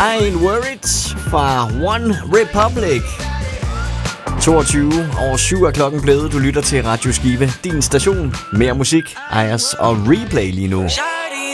I Ain't Worried fra One Republic. 22:07 er klokken blevet. Du lytter til Radio Skive, din station. Mere musik, Ayers og Replay lige nu.